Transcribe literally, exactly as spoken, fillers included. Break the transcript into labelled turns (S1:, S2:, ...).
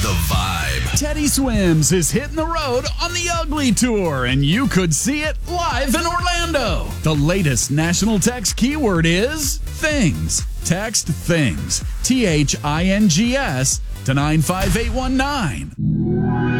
S1: The Vibe.
S2: Teddy Swims is hitting the road on the Ugly Tour, and you could see it live in Orlando. The latest national text keyword is things. Text things. T H I N G S to nine five eight one nine.